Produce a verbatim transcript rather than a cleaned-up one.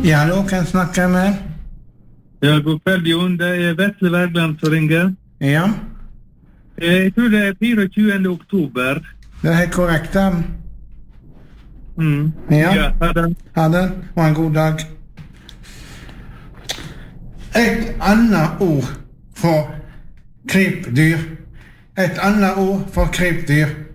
Ja, hallo, kan jeg snakke med? Ja, god kveld, Jon. Det er Vetle Wergeland som ringer. Ja, Jeg tror det er tjuefire oktober. det er helt korrekt. da. Mm. Ja. Ja, ha det. Ha det, og en god dag. Et annet ord for krypdyr. Et annet ord for krypdyr.